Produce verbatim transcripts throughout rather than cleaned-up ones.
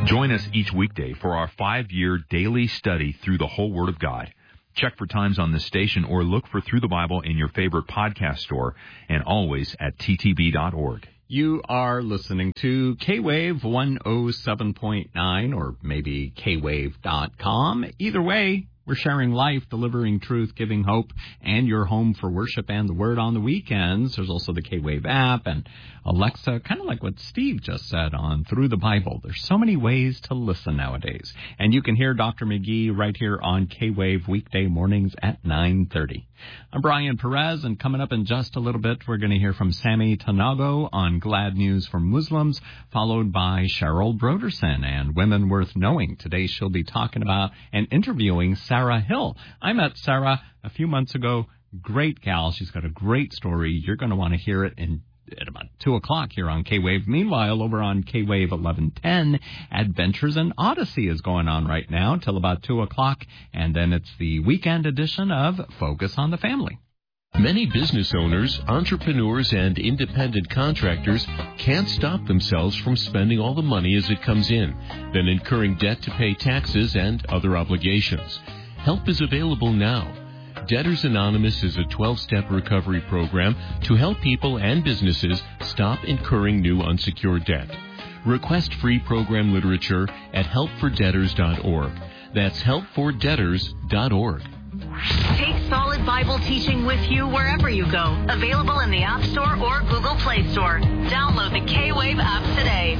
Join us each weekday for our five-year daily study through the whole Word of God. Check for times on this station or look for Through the Bible in your favorite podcast store and always at T T B dot org. You are listening to K-Wave one oh seven point nine or maybe K wave dot com. Either way, we're sharing life, delivering truth, giving hope, and your home for worship and the Word on the weekends. There's also the K-Wave app and Alexa, kind of like what Steve just said on Through the Bible. There's so many ways to listen nowadays. And you can hear Doctor McGee right here on K-Wave weekday mornings at nine thirty. I'm Brian Perez, and coming up in just a little bit, we're going to hear from Sammy Tanago on Glad News for Muslims, followed by Cheryl Broderson and Women Worth Knowing. Today she'll be talking about and interviewing Sarah Hill. I met Sarah a few months ago. Great gal. She's got a great story. You're going to want to hear it in at about two o'clock here on K-Wave. Meanwhile, over on K-Wave eleven ten, Adventures in Odyssey is going on right now till about two o'clock, and then it's the weekend edition of Focus on the Family. Many business owners, entrepreneurs, and independent contractors can't stop themselves from spending all the money as it comes in, then incurring debt to pay taxes and other obligations. Help is available now. Debtors Anonymous is a twelve-step recovery program to help people and businesses stop incurring new unsecured debt. Request free program literature at help for debtors dot org. That's help for debtors dot org. Take solid Bible teaching with you wherever you go. Available in the App Store or Google Play Store. Download the K-Wave app today.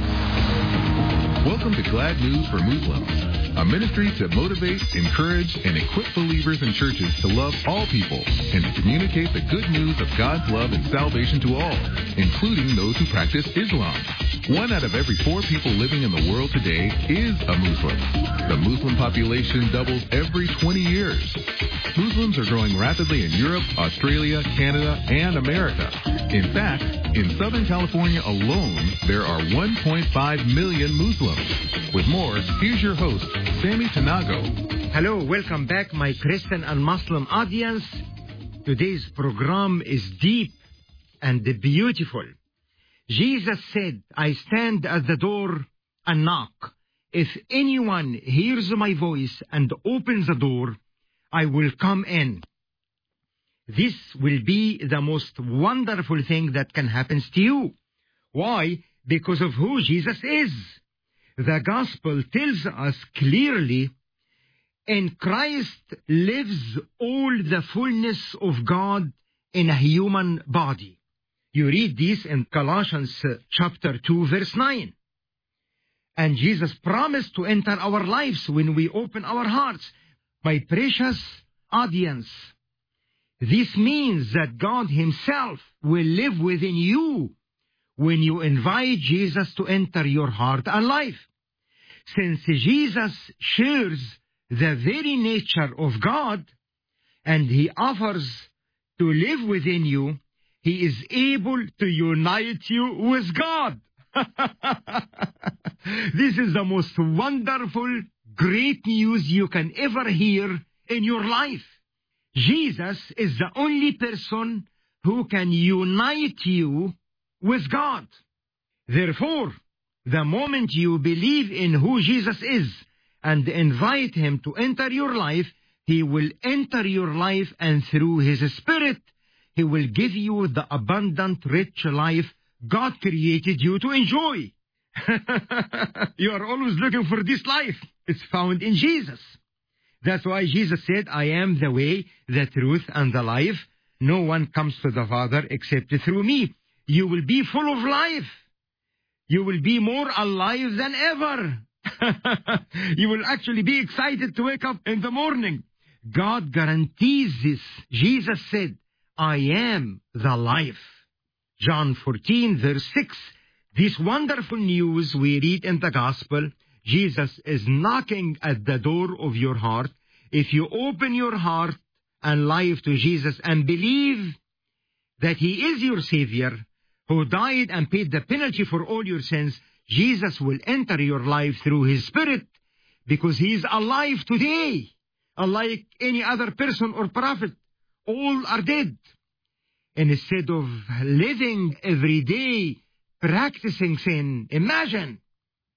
Welcome to Glad News for Muslims, a ministry to motivate, encourage, and equip believers and churches to love all people and to communicate the good news of God's love and salvation to all, including those who practice Islam. One out of every four people living in the world today is a Muslim. The Muslim population doubles every twenty years. Muslims are growing rapidly in Europe, Australia, Canada, and America. In fact, in Southern California alone, there are one point five million Muslims. With more, here's your host, Sammy Tanago. Hello, welcome back, my Christian and Muslim audience. Today's program is deep and beautiful. Jesus said, I stand at the door and knock. If anyone hears my voice and opens the door, I will come in. This will be the most wonderful thing that can happen to you. Why? Because of who Jesus is. The gospel tells us clearly, in Christ lives all the fullness of God in a human body. You read this in Colossians chapter two, verse nine. And Jesus promised to enter our lives when we open our hearts. My precious audience, this means that God Himself will live within you when you invite Jesus to enter your heart and life. Since Jesus shares the very nature of God and He offers to live within you, He is able to unite you with God. This is the most wonderful, great news you can ever hear in your life. Jesus is the only person who can unite you with God. Therefore, the moment you believe in who Jesus is and invite Him to enter your life, He will enter your life, and through His Spirit, He will give you the abundant, rich life God created you to enjoy. You are always looking for this life. It's found in Jesus. That's why Jesus said, I am the way, the truth, and the life. No one comes to the Father except through me. You will be full of life. You will be more alive than ever. You will actually be excited to wake up in the morning. God guarantees this. Jesus said, I am the life. John fourteen, verse six. This wonderful news we read in the gospel, Jesus is knocking at the door of your heart. If you open your heart and life to Jesus and believe that He is your Savior, who died and paid the penalty for all your sins, Jesus will enter your life through His Spirit, because He is alive today, unlike any other person or prophet. All are dead. And instead of living every day practicing sin, imagine,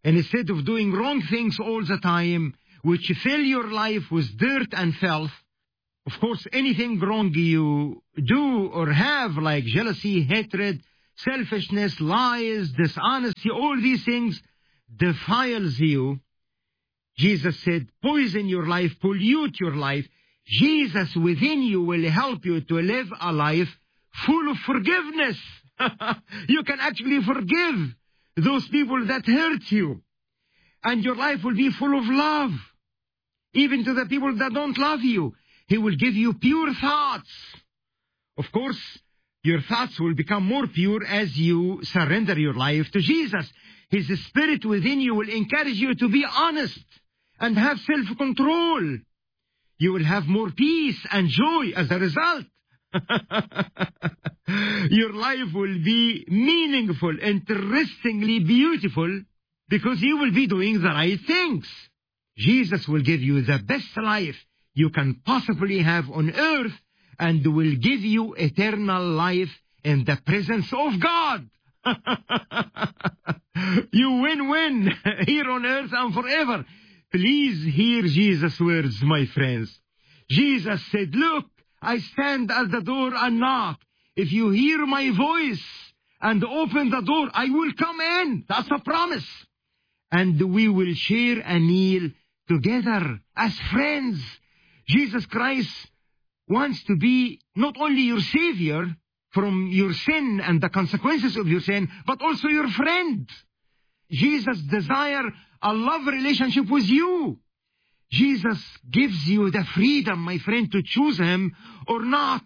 And instead of doing wrong things all the time, which fill your life with dirt and filth, of course, anything wrong you do or have, like jealousy, hatred, selfishness, lies, dishonesty, all these things defiles you. Jesus said, poison your life, pollute your life. Jesus within you will help you to live a life full of forgiveness. You can actually forgive those people that hurt you. And your life will be full of love. Even to the people that don't love you. He will give you pure thoughts. Of course, your thoughts will become more pure as you surrender your life to Jesus. His Spirit within you will encourage you to be honest and have self-control. You will have more peace and joy as a result. Your life will be meaningful, interestingly beautiful, because you will be doing the right things. Jesus will give you the best life you can possibly have on earth and will give you eternal life in the presence of God. You win-win here on earth and forever. Please hear Jesus' words, my friends. Jesus said, look, I stand at the door and knock. If you hear my voice and open the door, I will come in. That's a promise. And we will share a meal together as friends. Jesus Christ wants to be not only your Savior from your sin and the consequences of your sin, but also your friend. Jesus desires a love relationship with you. Jesus gives you the freedom, my friend, to choose Him or not.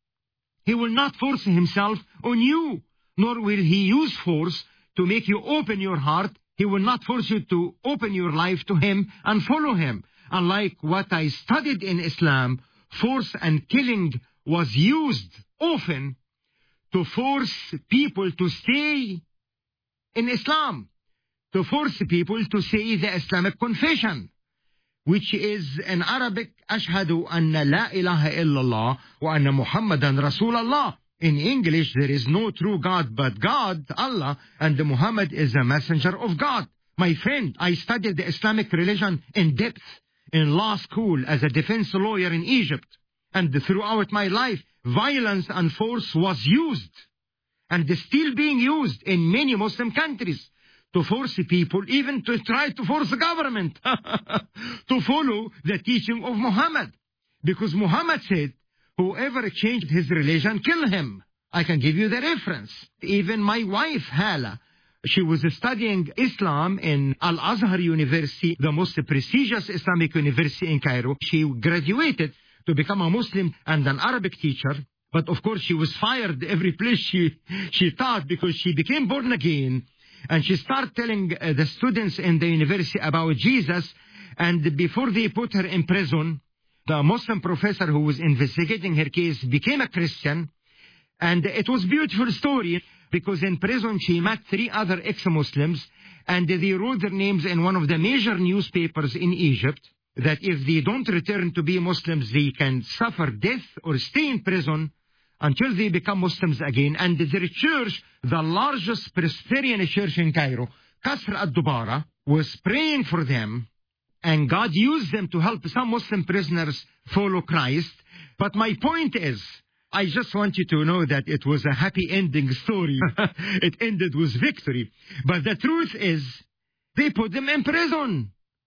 He will not force Himself on you, nor will He use force to make you open your heart. He will not force you to open your life to Him and follow Him. Unlike what I studied in Islam, force and killing was used often to force people to stay in Islam, to force people to say the Islamic confession, which is in Arabic, Ashhadu anna la ilaha illallah wa anna Muhammadan Rasulullah. In English, there is no true God but God, Allah, and Muhammad is a messenger of God. My friend, I studied the Islamic religion in depth in law school as a defense lawyer in Egypt. And throughout my life, violence and force was used and is still being used in many Muslim countries to force people, even to try to force the government to follow the teaching of Muhammad. Because Muhammad said, whoever changed his religion, kill him. I can give you the reference. Even my wife, Hala, she was studying Islam in Al-Azhar University, the most prestigious Islamic university in Cairo. She graduated to become a Muslim and an Arabic teacher. But of course, she was fired every place she, she taught because she became born again. And she started telling uh, the students in the university about Jesus. And before they put her in prison, the Muslim professor who was investigating her case became a Christian. And it was a beautiful story because in prison she met three other ex-Muslims and they wrote their names in one of the major newspapers in Egypt that if they don't return to be Muslims, they can suffer death or stay in prison until they become Muslims again. And their church, the largest Presbyterian church in Cairo, Qasr ad-Dubara, was praying for them. And God used them to help some Muslim prisoners follow Christ. But my point is, I just want you to know that it was a happy ending story. It ended with victory. But the truth is, they put them in prison.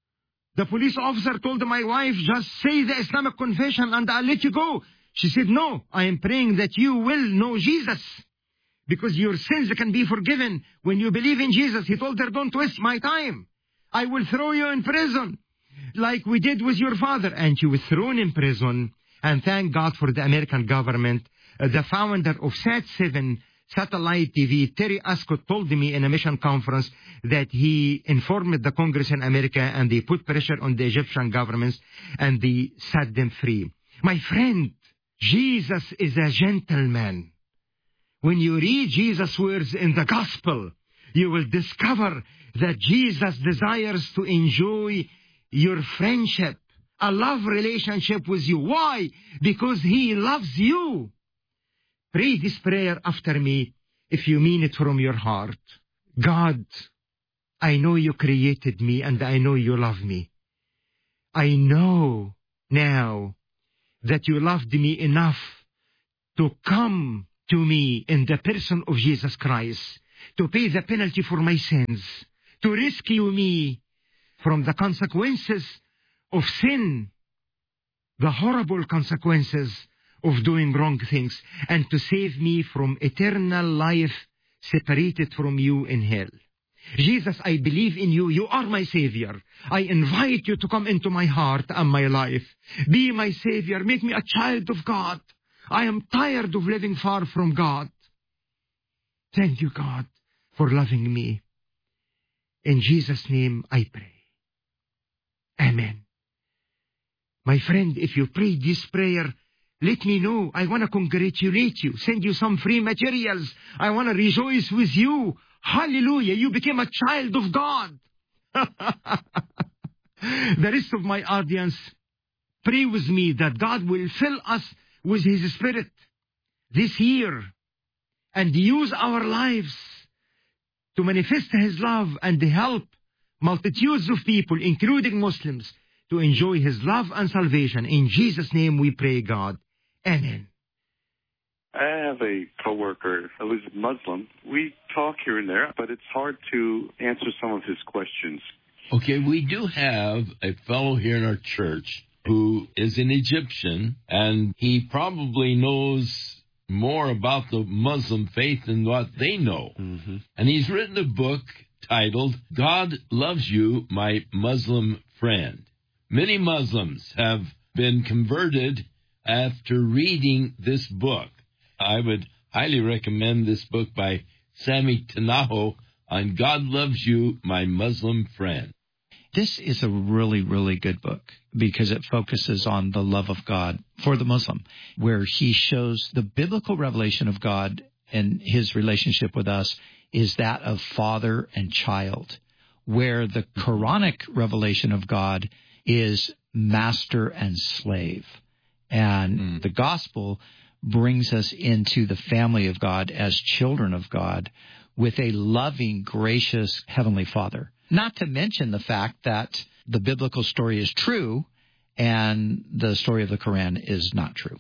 The police officer told my wife, just say the Islamic confession and I'll let you go. She said, no, I am praying that you will know Jesus. Because your sins can be forgiven when you believe in Jesus. He told her, don't waste my time. I will throw you in prison like we did with your father. And she was thrown in prison. And thank God for the American government. Uh, the founder of Sat seven satellite T V, Terry Ascott, told me in a mission conference that he informed the Congress in America and they put pressure on the Egyptian governments and they set them free. My friend, Jesus is a gentleman. When you read Jesus' words in the gospel, you will discover that Jesus desires to enjoy your friendship, a love relationship with you. Why? Because He loves you. Pray this prayer after me if you mean it from your heart. God, I know you created me and I know you love me. I know now that you loved me enough to come to me in the person of Jesus Christ, to pay the penalty for my sins, to rescue me from the consequences of sin, the horrible consequences of doing wrong things, and to save me from eternal life separated from you in hell. Jesus, I believe in you. You are my Savior. I invite you to come into my heart and my life. Be my Savior. Make me a child of God. I am tired of living far from God. Thank you, God, for loving me. In Jesus' name I pray. Amen. My friend, if you prayed this prayer, let me know. I want to congratulate you. Send you some free materials. I want to rejoice with you. Hallelujah. You became a child of God. The rest of my audience, pray with me that God will fill us with His Spirit this year and use our lives to manifest His love and help multitudes of people, including Muslims, to enjoy His love and salvation. In Jesus' name we pray, God. Amen. I have a coworker who's Muslim. We talk here and there, but it's hard to answer some of his questions. Okay, we do have a fellow here in our church who is an Egyptian, and he probably knows more about the Muslim faith than what they know. Mm-hmm. And he's written a book titled, God Loves You, My Muslim Friend. Many Muslims have been converted after reading this book. I would highly recommend this book by Sami Tanaho on God Loves You, My Muslim Friend. This is a really, really good book because it focuses on the love of God for the Muslim, where he shows the biblical revelation of God and his relationship with us is that of father and child, where the Quranic revelation of God is master and slave. And mm. the gospel brings us into the family of God as children of God with a loving, gracious Heavenly Father. Not to mention the fact that the biblical story is true and the story of the Quran is not true.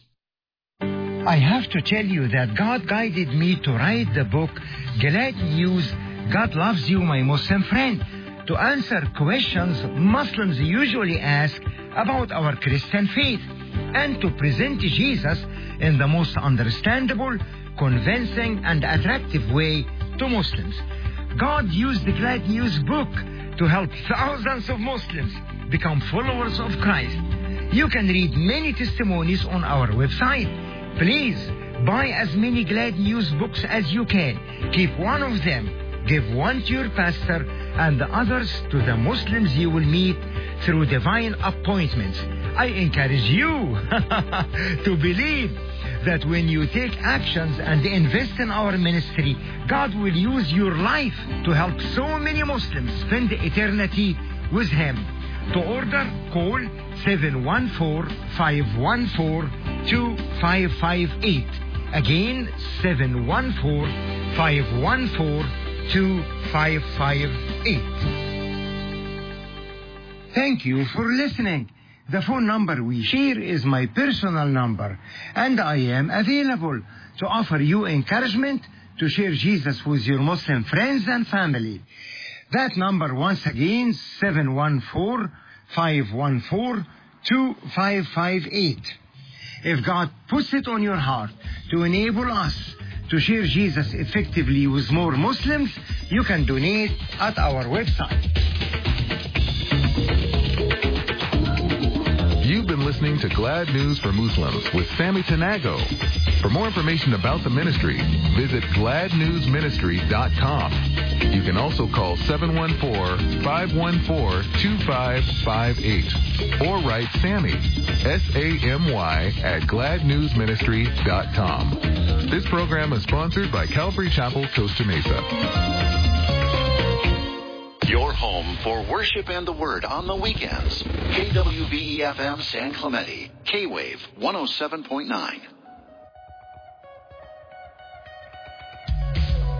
I have to tell you that God guided me to write the book, Glad News, God Loves You, My Muslim Friend, to answer questions Muslims usually ask about our Christian faith and to present Jesus in the most understandable, convincing, and attractive way to Muslims. God used the Glad News book to help thousands of Muslims become followers of Christ. You can read many testimonies on our website. Please buy as many Glad News books as you can. Keep one of them. Give one to your pastor and the others to the Muslims you will meet through divine appointments. I encourage you to believe that when you take actions and invest in our ministry, God will use your life to help so many Muslims spend eternity with Him. To order, call seven one four, five one four, two five five eight. Again, seven one four, five one four, two five five eight. Thank you for listening. The phone number we share is my personal number, and I am available to offer you encouragement to share Jesus with your Muslim friends and family. That number once again, seven one four, five one four, two five five eight. If God puts it on your heart to enable us to share Jesus effectively with more Muslims, you can donate at our website. You've been listening to Glad News for Muslims with Sami Tanago. For more information about the ministry, visit glad news ministry dot com. You can also call seven one four, five one four, two five five eight or write Sami, S A M Y, at glad news ministry dot com. This program is sponsored by Calvary Chapel, Costa Mesa. Your home for worship and the Word on the weekends. K W V E F M San Clemente, K-Wave one oh seven point nine. Welcome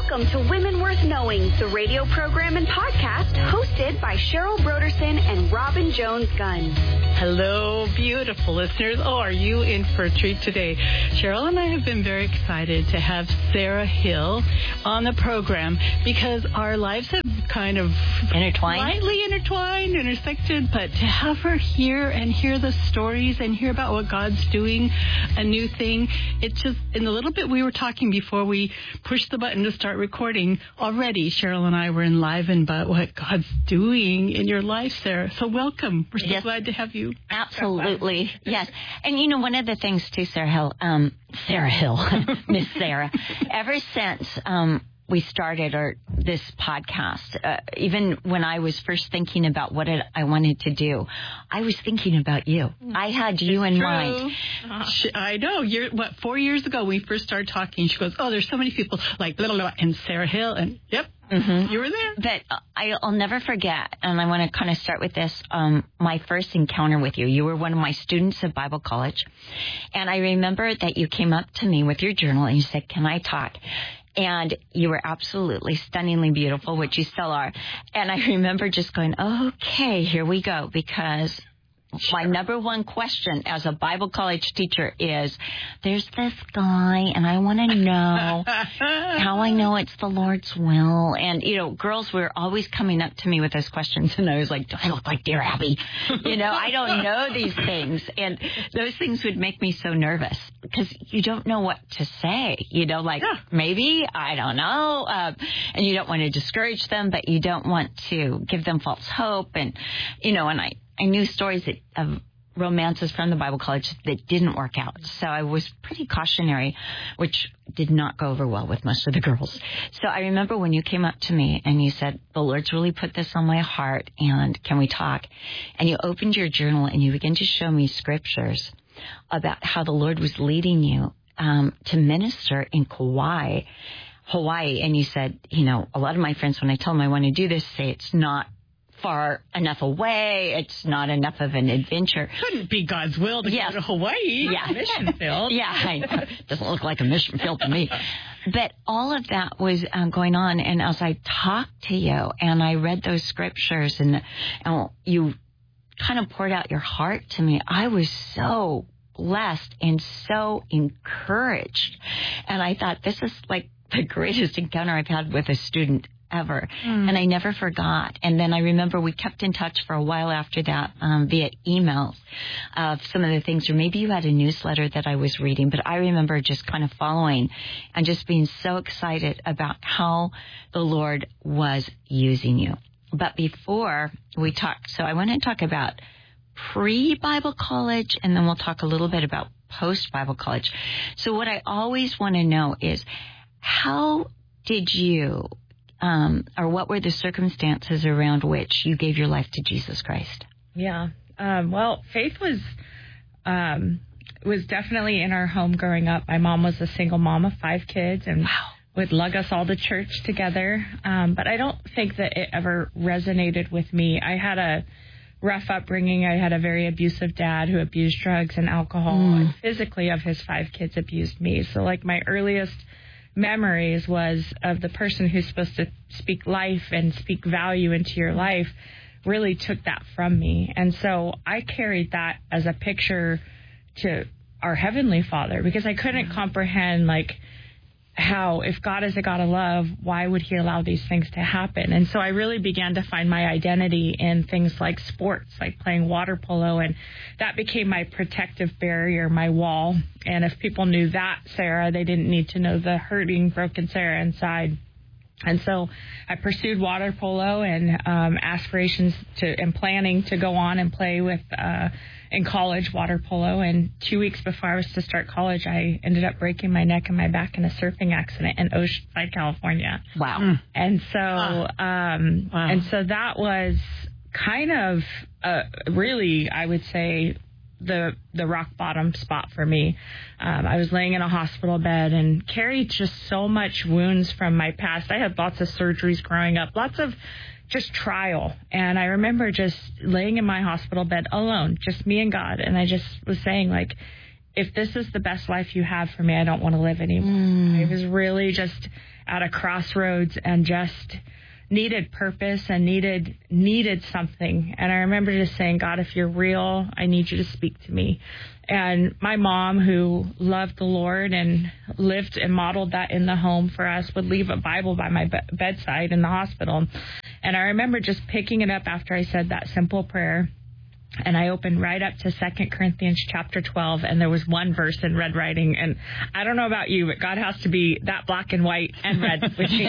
Welcome to Women Worth Knowing, the radio program and podcast hosted by Cheryl Broderson and Robin Jones-Gunn. Hello, beautiful listeners. Oh, are you in for a treat today? Cheryl and I have been very excited to have Sarah Hill on the program because our lives have kind of intertwined, slightly intertwined, intersected, but to have her here and hear the stories and hear about what God's doing, a new thing, it just, in the little bit we were talking before we pushed the button to start recording, already Cheryl and I were enlivened by what God's doing in your life, Sarah. So welcome. We're so yes. glad to have you. Absolutely. Yes. And you know, one of the things too, Sarah Hill, um, Sarah Hill, Miss Sarah, ever since um, we started our this podcast, uh, even when I was first thinking about what it, I wanted to do, I was thinking about you. I had you it's in true. mind. Uh, I know. You're, what, four years ago we first started talking, she goes, oh, there's so many people like blah, blah, blah, and Sarah Hill, and yep. Mm-hmm. You were there. But I, I'll never forget, and I want to kind of start with this, um, my first encounter with you. You were one of my students at Bible college, and I remember that you came up to me with your journal, and you said, can I talk? And you were absolutely stunningly beautiful, which you still are. And I remember just going, okay, here we go, because my number one question as a Bible college teacher is, there's this guy, and I want to know how I know it's the Lord's will. And, you know, girls were always coming up to me with those questions, and I was like, do I look like Dear Abby? You know, I don't know these things. And those things would make me so nervous because you don't know what to say. You know, like, yeah. maybe, I don't know. Uh, and you don't want to discourage them, but you don't want to give them false hope. And, you know, and I, I knew stories that, of romances from the Bible college that didn't work out. So I was pretty cautionary, which did not go over well with most of the girls. So I remember when you came up to me and you said, the Lord's really put this on my heart, and can we talk? And you opened your journal and you began to show me scriptures about how the Lord was leading you um, to minister in Kauai, Hawaii. And you said, you know, a lot of my friends, when I tell them I want to do this, say it's not far enough away. It's not enough of an adventure. Couldn't be God's will to yes. go to Hawaii. Yeah. Mission field. Yeah, I know. Doesn't look like a mission field to me. But all of that was um, going on. And as I talked to you and I read those scriptures and, and you kind of poured out your heart to me, I was so blessed and so encouraged. And I thought, this is like the greatest encounter I've had with a student ever. Mm. And I never forgot. And then I remember we kept in touch for a while after that um, via emails of some of the things, or maybe you had a newsletter that I was reading, but I remember just kind of following and just being so excited about how the Lord was using you. But before we talk, so I want to talk about pre-Bible college, and then we'll talk a little bit about post-Bible college. So what I always want to know is, how did you Um, or what were the circumstances around which you gave your life to Jesus Christ? Yeah. Um, well, faith was um, was definitely in our home growing up. My mom was a single mom of five kids and wow. would lug us all to church together. Um, but I don't think that it ever resonated with me. I had a rough upbringing. I had a very abusive dad who abused drugs and alcohol, mm. and physically of his five kids abused me. So like my earliest memories was of the person who's supposed to speak life and speak value into your life really took that from me. And so I carried that as a picture to our Heavenly Father, because I couldn't mm-hmm. comprehend, like, how, if God is a God of love, why would he allow these things to happen? And so I really began to find my identity in things like sports, like playing water polo, and that became my protective barrier, my wall. And if people knew that Sarah, they didn't need to know the hurting, broken Sarah inside. And so I pursued water polo and um, aspirations to and planning to go on and play with uh, in college water polo. And two weeks before I was to start college, I ended up breaking my neck and my back in a surfing accident in Oceanside, California. Wow! Mm. And so, um, wow. and so that was kind of uh, really, I would say, the the rock bottom spot for me. Um, I was laying in a hospital bed and carried just so much wounds from my past. I had lots of surgeries growing up, lots of just trial. And I remember just laying in my hospital bed alone, just me and God. And I just was saying, like, if this is the best life you have for me, I don't want to live anymore. Mm. I was really just at a crossroads and just needed purpose and needed needed something. And I remember just saying, God, if you're real, I need you to speak to me. And my mom, who loved the Lord and lived and modeled that in the home for us, would leave a Bible by my be- bedside in the hospital. And I remember just picking it up after I said that simple prayer. And I opened right up to Second Corinthians chapter twelve, and there was one verse in red writing. And I don't know about you, but God has to be that black and white and red with me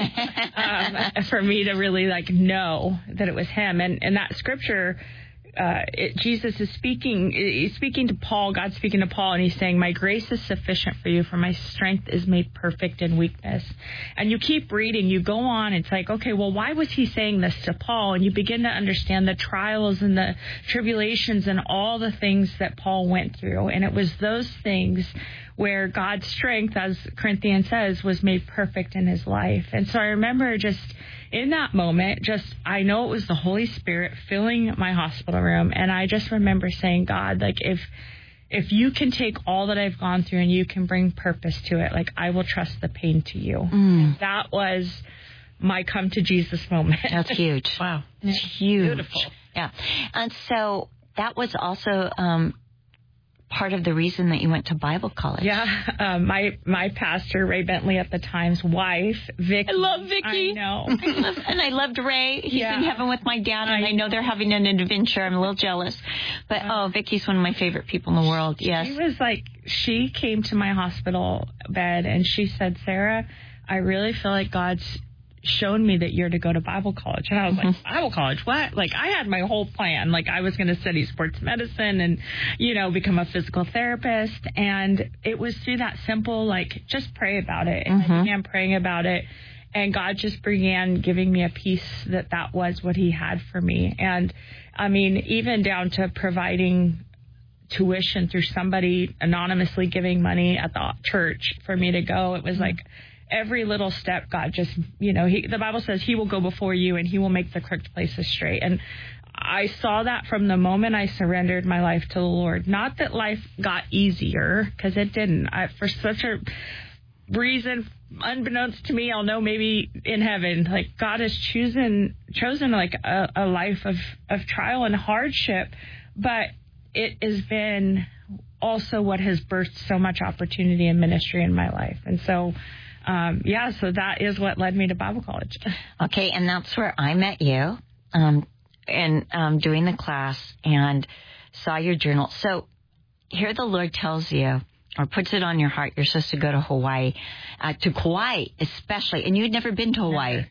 um, for me to really like know that it was Him. And, and that scripture, uh, it, Jesus is speaking, he's speaking to Paul, God's speaking to Paul, and he's saying, my grace is sufficient for you, for my strength is made perfect in weakness. And you keep reading, you go on, it's like, okay, well, why was he saying this to Paul? And you begin to understand the trials and the tribulations and all the things that Paul went through. And it was those things where God's strength, as Corinthians says, was made perfect in his life. And so I remember just in that moment, just, I know it was the Holy Spirit filling my hospital room. And I just remember saying, God, like, if, if you can take all that I've gone through and you can bring purpose to it, like, I will trust the pain to you. Mm. That was my come to Jesus moment. That's huge. Wow. It's huge. Beautiful. Yeah. And so that was also, um, part of the reason that you went to Bible college. Yeah, um, my my pastor, Ray Bentley at the time's wife, Vicky. I love Vicky. I know. I love, and I loved Ray. He's yeah. in heaven with my dad, and I, I know they're having an adventure. I'm a little jealous. But, oh, Vicky's one of my favorite people in the world. Yes. She was like, she came to my hospital bed, and she said, Sarah, I really feel like God's shown me that you're to go to Bible college. And I was mm-hmm. like, Bible college? What? Like, I had my whole plan. Like, I was going to study sports medicine and, you know, become a physical therapist. And it was through that simple, like, just pray about it. And mm-hmm. I began praying about it. And God just began giving me a peace that that was what he had for me. And, I mean, even down to providing tuition through somebody anonymously giving money at the church for me to go. It was mm-hmm. like, every little step, God just, you know, he, the Bible says he will go before you and he will make the crooked places straight. And I saw that from the moment I surrendered my life to the Lord. Not that life got easier, because it didn't. I, for such a reason, unbeknownst to me, I'll know maybe in heaven, like God has chosen, chosen like a, a life of, of trial and hardship, but it has been also what has birthed so much opportunity and ministry in my life. And so, Um, yeah, so that is what led me to Bible college. Okay, and that's where I met you, um, and um, doing the class and saw your journal. So here the Lord tells you, or puts it on your heart, you're supposed to go to Hawaii, uh, to Kauai especially, and you'd never been to Hawaii.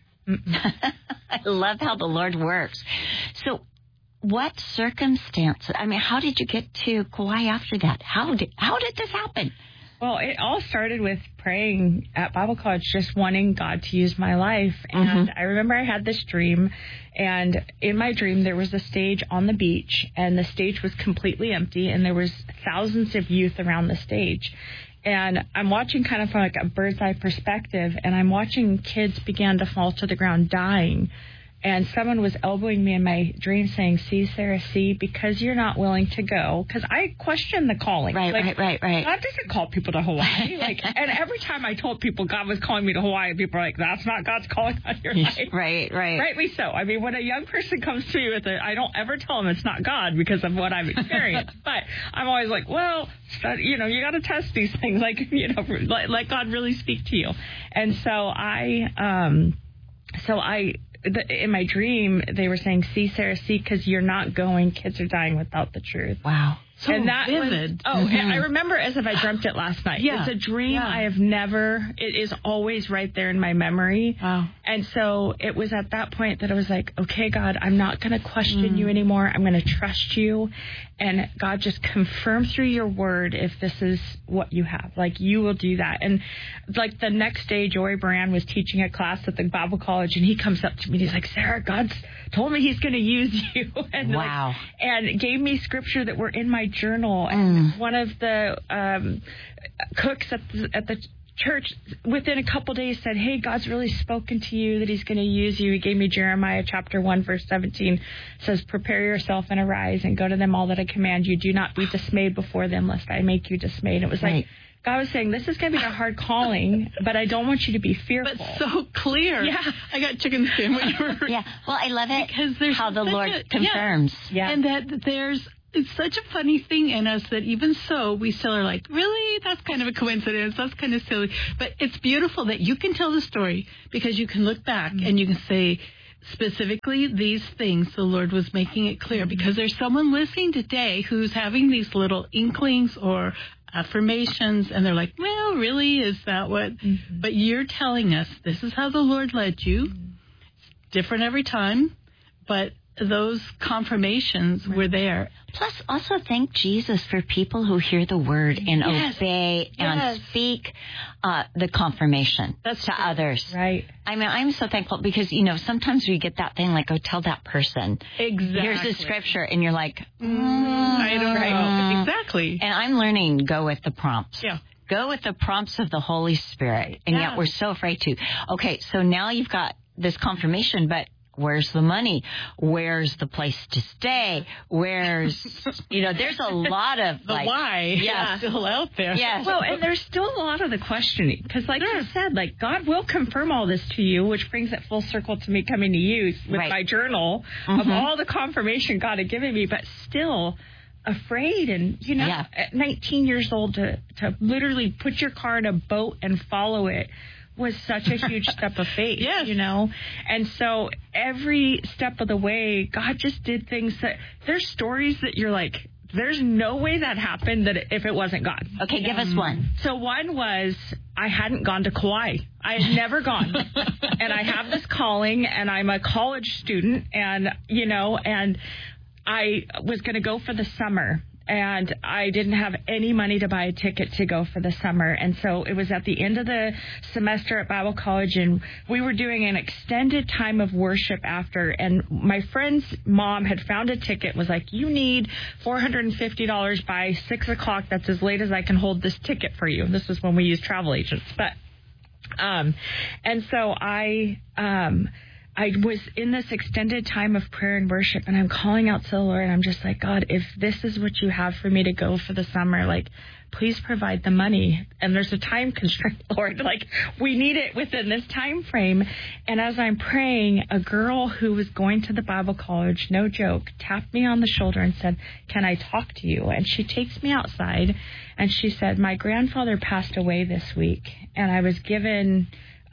I love how the Lord works. So what circumstances, I mean, how did you get to Kauai after that? How did, how did this happen? Well, it all started with praying at Bible college, just wanting God to use my life. And mm-hmm. I remember I had this dream, and in my dream there was a stage on the beach, and the stage was completely empty, and there was thousands of youth around the stage. And I'm watching kind of from like a bird's eye perspective, and I'm watching kids begin to fall to the ground dying. And someone was elbowing me in my dream saying, see, Sarah, see, because you're not willing to go. Because I question the calling. Right, like, right, right, right. God doesn't call people to Hawaii. Like, and every time I told people God was calling me to Hawaii, people are like, that's not God's calling on your life. Right, right. Rightly so. I mean, when a young person comes to me with it, I don't ever tell them it's not God because of what I've experienced. But I'm always like, well, you know, you got to test these things. Like, you know, let, let God really speak to you. And so I, um, so I... The, in my dream, they were saying, see, Sarah, see, because you're not going. Kids are dying without the truth. Wow. So and that vivid. Was, oh, mm-hmm. I remember as if I dreamt it last night. Yeah. It's a dream yeah. I have never, it is always right there in my memory. Wow. And so it was at that point that I was like, okay, God, I'm not going to question mm. you anymore. I'm going to trust you. And God, just confirm through your word if this is what you have. Like, you will do that. And like the next day, Joey Baran was teaching a class at the Bible college, and he comes up to me and he's like, Sarah, God's told me he's going to use you. and wow. Like, and gave me scripture that were in my journal. And mm. one of the um, cooks at the, at the church, within a couple days, said, hey, God's really spoken to you that he's going to use you. He gave me Jeremiah chapter one, verse seventeen. It says, prepare yourself and arise and go to them all that I command you. Do not be dismayed before them, lest I make you dismayed. It was Right. like, God was saying, this is going to be a hard calling, but I don't want you to be fearful. But so clear. Yeah. I got chicken skin when you were... Yeah. Well, I love it because there's how the such Lord a- confirms. Yeah. And that there's it's such a funny thing in us that even so, we still are like, really? That's kind of a coincidence. That's kind of silly. But it's beautiful that you can tell the story because you can look back mm-hmm. and you can say, specifically these things, the Lord was making it clear. Because there's someone listening today who's having these little inklings or affirmations, and they're like, well, really? Is that what? Mm-hmm. But you're telling us this is how the Lord led you. Mm-hmm. It's different every time, but those confirmations right. were there. Plus, also thank Jesus for people who hear the word and yes. obey yes. and speak uh, the confirmation That's to true. others. Right. I mean, I'm so thankful because, you know, sometimes we get that thing like, oh, tell that person. Exactly. Here's the scripture, and you're like, mm, I don't right. know. Exactly. And I'm learning to go with the prompts. Yeah. Go with the prompts of the Holy Spirit. And yeah. yet we're so afraid to. Okay, so now you've got this confirmation, but where's the money? Where's the place to stay? Where's, you know, there's a lot of the like, why yeah, still out there. Yes. Well, and there's still a lot of the questioning because, like sure. you said, like God will confirm all this to you, which brings it full circle to me coming to you with right. my journal mm-hmm. of all the confirmation God had given me, but still afraid. And, you know, yeah. at nineteen years old to, to literally put your car in a boat and follow it was such a huge step of faith, yes. you know? And so every step of the way, God just did things that, there's stories that you're like, there's no way that happened that if it wasn't God. Okay, you give know? us one. So one was, I hadn't gone to Kauai. I had never gone. And I have this calling, and I'm a college student, and, you know, and I was going to go for the summer. And I didn't have any money to buy a ticket to go for the summer. And so it was at the end of the semester at Bible college, and we were doing an extended time of worship after. And my friend's mom had found a ticket, was like, you need four hundred fifty dollars by six o'clock. That's as late as I can hold this ticket for you. This is when we used travel agents. But, um, and so I, um, I was in this extended time of prayer and worship, and I'm calling out to the Lord, and I'm just like, God, if this is what you have for me to go for the summer, like, please provide the money. And there's a time constraint, Lord. Like, we need it within this time frame. And as I'm praying, a girl who was going to the Bible college, no joke, tapped me on the shoulder and said, can I talk to you? And she takes me outside, and she said, my grandfather passed away this week, and I was given...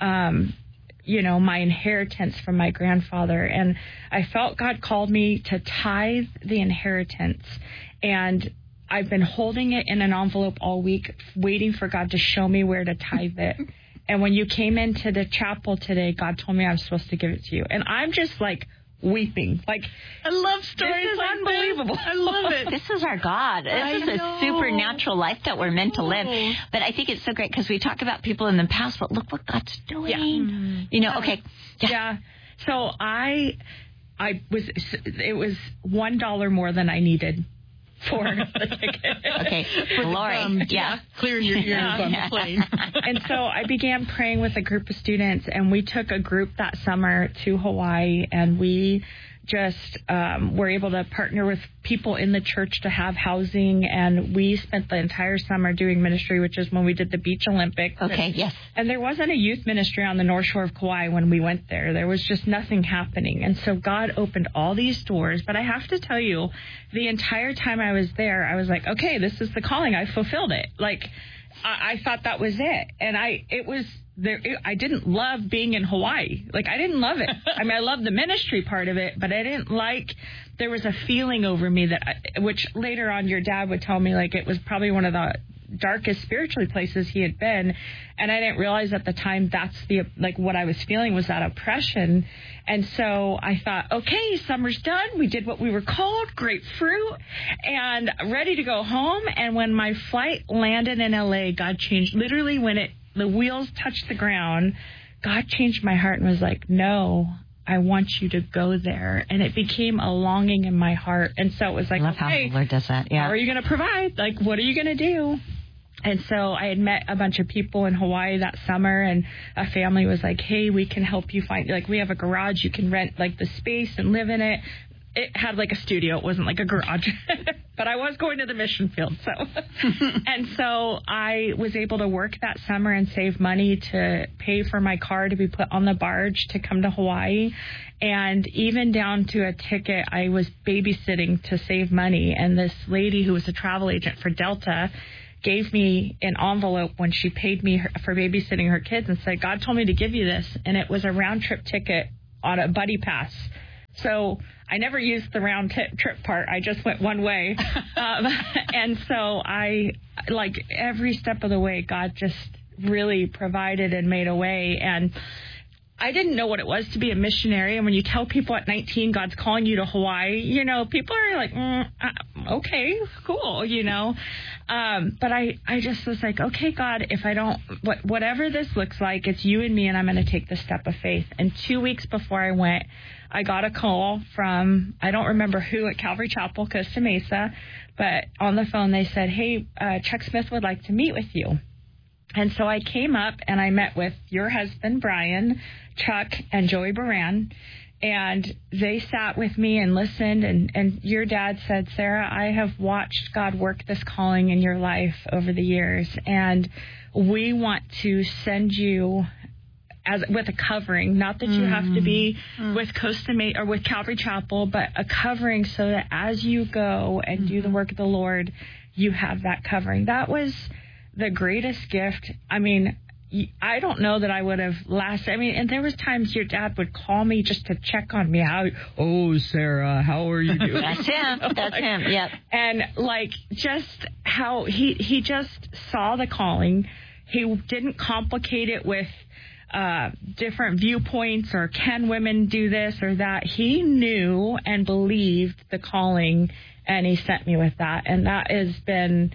um you know, my inheritance from my grandfather. And I felt God called me to tithe the inheritance. And I've been holding it in an envelope all week, waiting for God to show me where to tithe it. And when you came into the chapel today, God told me I was supposed to give it to you. And I'm just like weeping. Like, I love stories. This is like unbelievable. This. I love it. This is our God. This I is know. a supernatural life that we're meant to live. But I think it's so great because we talk about people in the past, but look what God's doing. Yeah. Mm-hmm. You know, okay. Yeah. yeah. So I, I was, it was one dollar more than I needed for the ticket. Okay, glory. Um, yeah. yeah, clearing your ears Yeah. on the plane. And so I began praying with a group of students, and we took a group that summer to Hawaii, and we just um, were able to partner with people in the church to have housing, and we spent the entire summer doing ministry, which is when we did the Beach Olympics. Okay, and, yes. And there wasn't a youth ministry on the North Shore of Kauai when we went there. There was just nothing happening. And so God opened all these doors. But I have to tell you, the entire time I was there, I was like, okay, this is the calling. I fulfilled it. Like, I, I thought that was it. And I, it was... There, I didn't love being in Hawaii. Like, I didn't love it. I mean, I loved the ministry part of it, but I didn't like, there was a feeling over me that, I, which later on your dad would tell me, like, it was probably one of the darkest spiritually places he had been. And I didn't realize at the time that's the, like, what I was feeling was that oppression. And so I thought, okay, summer's done. We did what we were called, great fruit, and ready to go home. And when my flight landed in L A, God changed, literally when it, the wheels touched the ground, God changed my heart and was like, no, I want you to go there. And it became a longing in my heart. And so it was like, I love okay, how the Lord does that. Yeah. how are you going to provide? Like, what are you going to do? And so I had met a bunch of people in Hawaii that summer, and a family was like, hey, we can help you find, like, we have a garage. You can rent, like, the space and live in it. It had, like, a studio. It wasn't, like, a garage. But I was going to the mission field, so. And so I was able to work that summer and save money to pay for my car to be put on the barge to come to Hawaii. And even down to a ticket, I was babysitting to save money. And this lady who was a travel agent for Delta gave me an envelope when she paid me her, for babysitting her kids and said, God told me to give you this. And it was a round trip ticket on a buddy pass. So I never used the round t- trip part. I just went one way. um, and so I, like, every step of the way, God just really provided and made a way. And I didn't know what it was to be a missionary. And when you tell people at nineteen, God's calling you to Hawaii, you know, people are like, mm, uh, okay, cool, you know. Um, but I, I just was like, okay, God, if I don't, what, whatever this looks like, it's you and me, and I'm going to take the step of faith. And two weeks before I went, I got a call from, I don't remember who at Calvary Chapel, Costa Mesa, but on the phone they said, hey, uh, Chuck Smith would like to meet with you. And so I came up and I met with your husband, Brian, Chuck, and Joey Baran. And they sat with me and listened. And, and your dad said, Sarah, I have watched God work this calling in your life over the years. And we want to send you as with a covering, not that you have to be mm. with Costa Mesa or with Calvary Chapel, but a covering so that as you go and mm-hmm. do the work of the Lord, you have that covering. That was the greatest gift. I mean, I don't know that I would have lasted. I mean, and there was times your dad would call me just to check on me. How, oh, Sarah, how are you doing? That's him. That's like, him. Yep. And like just how he he just saw the calling. He didn't complicate it with uh, different viewpoints or can women do this or that. He knew and believed the calling, and he sent me with that. And that has been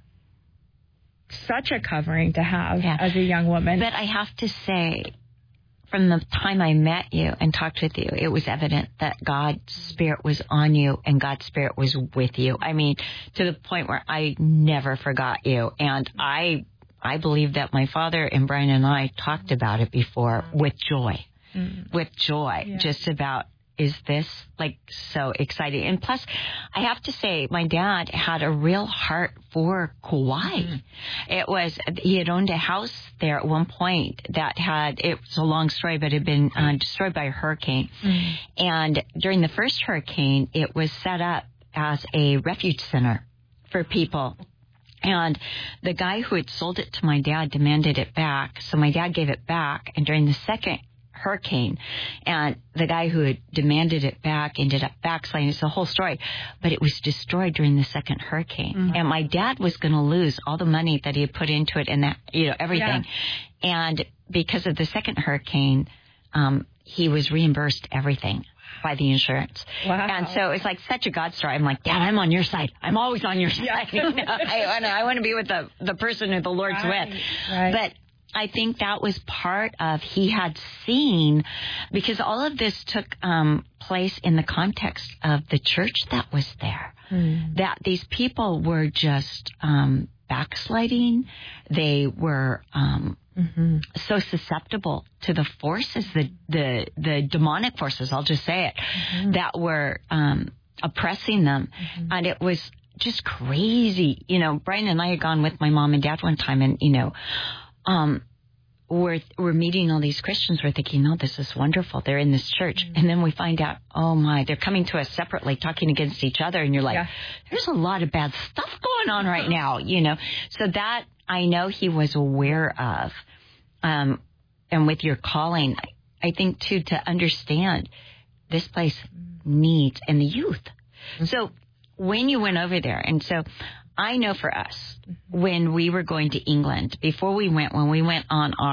such a covering to have yeah. as a young woman. But I have to say, from the time I met you and talked with you, it was evident that God's Spirit was on you and God's Spirit was with you. I mean, to the point where I never forgot you. And I I believe that my father and Brian and I talked about it before with joy, mm-hmm. with joy, yeah. just about, is this like so exciting? And plus, I have to say, my dad had a real heart for Kauai. Mm-hmm. It was, he had owned a house there at one point that had, it was a long story, but it had been uh, destroyed by a hurricane. Mm-hmm. And during the first hurricane, it was set up as a refuge center for people. And the guy who had sold it to my dad demanded it back. So my dad gave it back. And during the second hurricane, and the guy who had demanded it back ended up backsliding. It's the whole story, but it was destroyed during the second hurricane. Mm-hmm. And my dad was going to lose all the money that he had put into it and that, you know, everything. Yeah. And because of the second hurricane, um, he was reimbursed everything by the insurance. Wow. And so it's like such a God story. I'm like, Dad, I'm on your side. I'm always on your side. Yeah. You know, I, I want to be with the, the person who the Lord's right. with. Right. But I think that was part of, he had seen, because all of this took um, place in the context of the church that was there, mm. that these people were just um, backsliding. They were um, mm-hmm. so susceptible to the forces, the, the, the demonic forces, I'll just say it, mm-hmm. that were um, oppressing them. Mm-hmm. And it was just crazy. You know, Brian and I had gone with my mom and dad one time, and, you know, Um, we're, we're meeting all these Christians. We're thinking, oh, this is wonderful. They're in this church. Mm-hmm. And then we find out, oh, my, they're coming to us separately, talking against each other. And you're like, yeah. there's a lot of bad stuff going on right now, you know. So that I know he was aware of. Um, and with your calling, I think, too, to understand this place needs, and the youth. Mm-hmm. So when you went over there, and so I know for us, when we were going to England, before we went, when we went on our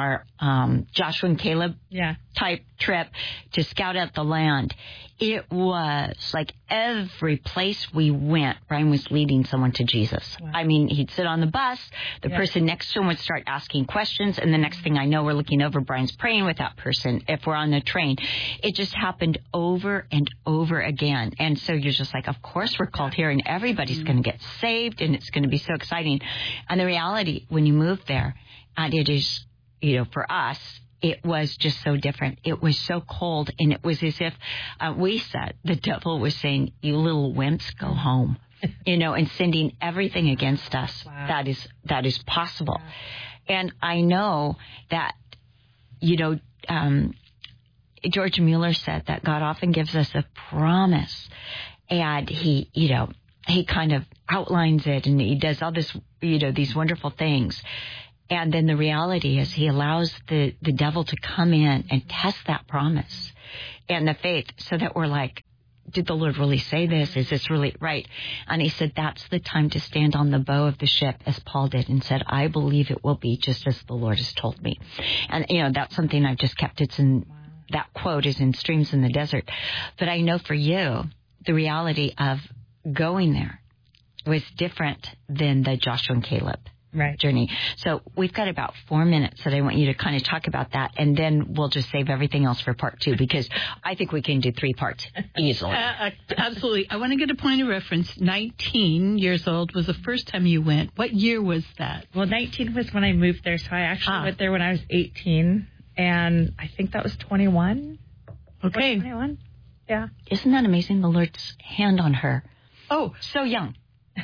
um, Joshua and Caleb yeah. type trip to scout out the land. It was like every place we went, Brian was leading someone to Jesus. Wow. I mean, he'd sit on the bus, the yeah. person next to him would start asking questions, and the next thing I know, we're looking over, Brian's praying with that person. If we're on the train, it just happened over and over again. And so you're just like, of course we're called here, and everybody's mm-hmm. going to get saved, and it's going to be so exciting. And the reality, when you move there, and it is, you know, for us, it was just so different. It was so cold, and it was as if uh, we said, the devil was saying, you little wimps, go home, you know, and sending everything against us. Wow. That is that is possible. Yeah. And I know that, you know, um, George Mueller said that God often gives us a promise, and he, you know, he kind of outlines it, and he does all this, you know, these wonderful things. And then the reality is he allows the, the devil to come in and test that promise and the faith, so that we're like, did the Lord really say this? Is this really right? And he said, that's the time to stand on the bow of the ship, as Paul did, and said, I believe it will be just as the Lord has told me. And, you know, that's something I've just kept. It's in, that quote is in Streams in the Desert. But I know for you, the reality of going there was different than the Joshua and Caleb right. journey. So we've got about four minutes that I want you to kind of talk about that, and then we'll just save everything else for part two, because I think we can do three parts easily. Uh, absolutely. I want to get a point of reference. nineteen years old was the first time you went. What year was that? Well, nineteen was when I moved there, so I actually ah. went there when I was eighteen, and I think that was twenty-one. Okay. twenty-one? Yeah. Isn't that amazing, the Lord's hand on her? Oh, so young.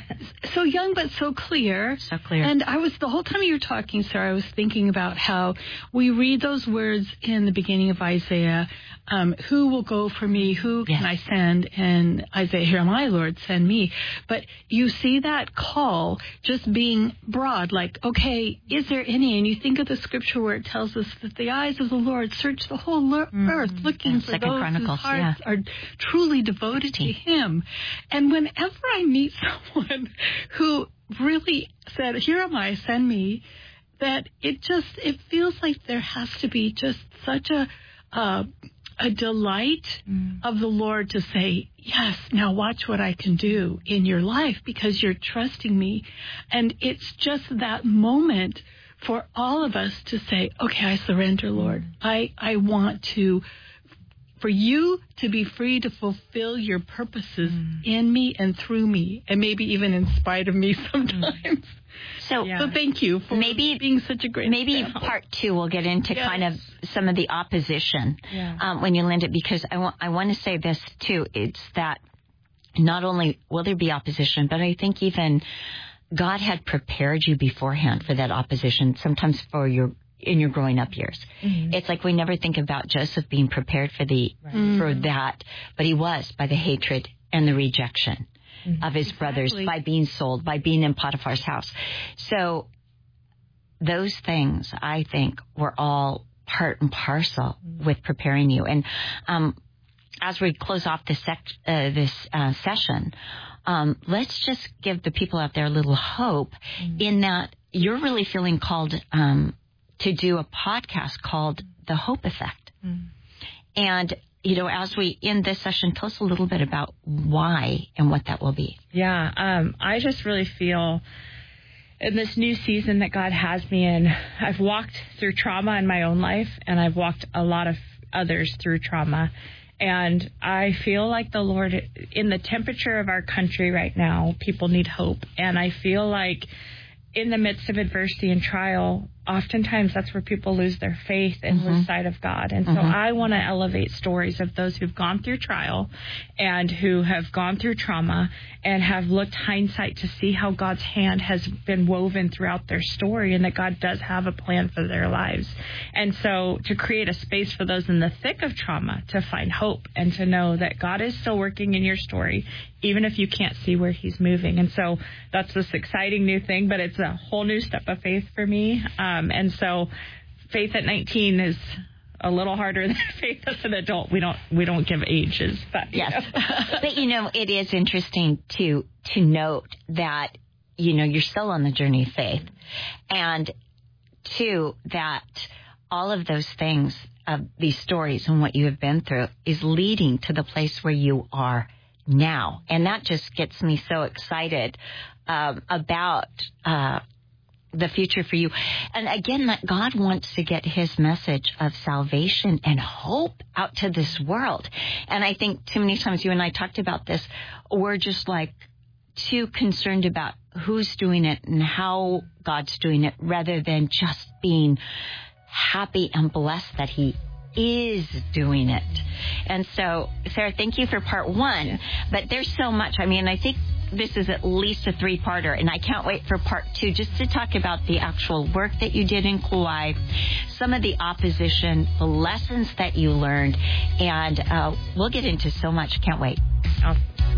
So young, but so clear. So clear. And I was, the whole time you were talking, Sarah, I was thinking about how we read those words in the beginning of Isaiah, um, who will go for me? Who yes. can I send? And Isaiah, here am I, Lord, send me. But you see that call just being broad, like, okay, is there any? And you think of the scripture where it tells us that the eyes of the Lord search the whole mm-hmm. earth, looking yeah, for Second those Chronicles, whose hearts yeah. are truly devoted to Him. And whenever I meet someone who really said, here am I, send me, that it just, it feels like there has to be just such a uh, a delight mm. of the Lord to say, yes, now watch what I can do in your life, because you're trusting me. And it's just that moment for all of us to say, okay, I surrender, Lord. Mm. I, I want to, for you to be free to fulfill your purposes mm. in me and through me, and maybe even in spite of me sometimes. So, yeah. so thank you for maybe, being such a great Maybe example. part two we'll get into yes. kind of some of the opposition yeah. um, when you land it, because I want I want to say this too. It's that not only will there be opposition, but I think even God had prepared you beforehand for that opposition, sometimes for your in your growing up years. Mm-hmm. It's like we never think about Joseph being prepared for the right. for that, but he was, by the hatred and the rejection mm-hmm. of his exactly. brothers, by being sold, by being in Potiphar's house. So those things, I think, were all part and parcel mm-hmm. with preparing you. And um, as we close off this sec- uh, this uh, session, um, let's just give the people out there a little hope mm-hmm. in that you're really feeling called um, to do a podcast called The Hope Effect. Mm. And, you know, as we end this session, tell us a little bit about why and what that will be. Yeah, um, I just really feel in this new season that God has me in, I've walked through trauma in my own life, and I've walked a lot of others through trauma. And I feel like the Lord, in the temperature of our country right now, people need hope. And I feel like in the midst of adversity and trial, oftentimes that's where people lose their faith and mm-hmm. lose sight of God. And mm-hmm. so I want to elevate stories of those who've gone through trial and who have gone through trauma and have looked hindsight to see how God's hand has been woven throughout their story, and that God does have a plan for their lives. And so to create a space for those in the thick of trauma to find hope and to know that God is still working in your story, even if you can't see where He's moving. And so that's this exciting new thing, but it's a whole new step of faith for me. Um, and so faith at nineteen is a little harder than faith as an adult. We don't we don't give ages, but yes. But you know, it is interesting to to note that, you know, you're still on the journey of faith, and two, that all of those things, of these stories and what you have been through, is leading to the place where you are now. And that just gets me so excited um, about uh, the future for you. And again, that God wants to get his message of salvation and hope out to this world. And I think too many times you and I talked about this, we're just like too concerned about who's doing it and how God's doing it, rather than just being happy and blessed that he is doing it. And so, Sarah, thank you for part one. But there's so much. I mean, I think this is at least a three-parter, and I can't wait for part two, just to talk about the actual work that you did in Kauai, some of the opposition, the lessons that you learned, and uh, we'll get into so much. Can't wait. Oh.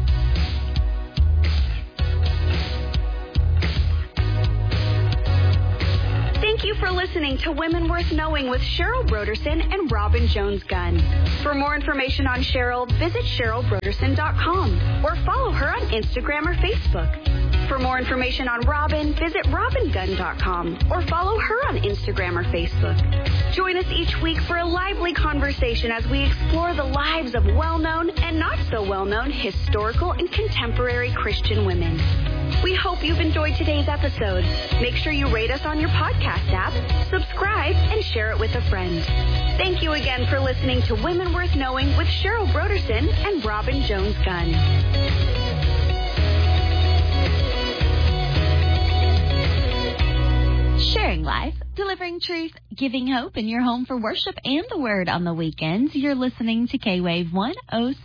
Thank you for listening to Women Worth Knowing with Cheryl Broderson and Robin Jones-Gunn. For more information on Cheryl, visit cheryl broderson dot com or follow her on Instagram or Facebook. For more information on Robin, visit robin gunn dot com or follow her on Instagram or Facebook. Join us each week for a lively conversation as we explore the lives of well-known and not so well-known historical and contemporary Christian women. We hope you've enjoyed today's episode. Make sure you rate us on your podcast app, subscribe, and share it with a friend. Thank you again for listening to Women Worth Knowing with Cheryl Broderson and Robin Jones-Gunn. Sharing life, delivering truth, giving hope in your home for worship and the word on the weekends. You're listening to K-Wave one oh